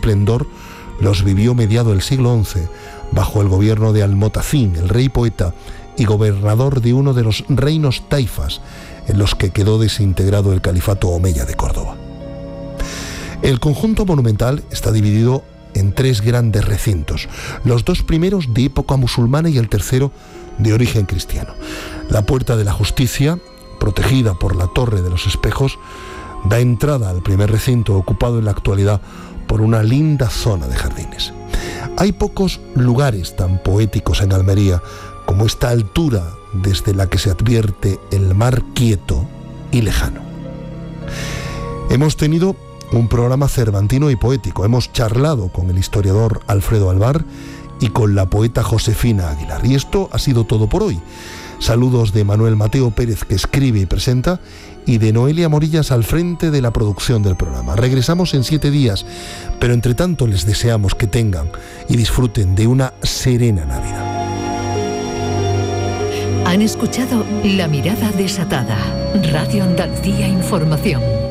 esplendor los vivió mediado el siglo XI, bajo el gobierno de Almotacín, el rey poeta y gobernador de uno de los reinos taifas, en los que quedó desintegrado el califato omeya de Córdoba. El conjunto monumental está dividido en 3 grandes recintos, los 2 primeros de época musulmana y el tercero de origen cristiano. La Puerta de la Justicia, protegida por la Torre de los Espejos, da entrada al primer recinto, ocupado en la actualidad por una linda zona de jardines. Hay pocos lugares tan poéticos en Almería como esta altura desde la que se advierte el mar quieto y lejano. Hemos tenido un programa cervantino y poético. Hemos charlado con el historiador Alfredo Alvar y con la poeta Josefina Aguilar. Y esto ha sido todo por hoy. Saludos de Manuel Mateo Pérez, que escribe y presenta, y de Noelia Morillas al frente de la producción del programa. Regresamos en 7 días, pero entre tanto les deseamos que tengan y disfruten de una serena Navidad. Han escuchado La Mirada Desatada, Radio Andalucía Información.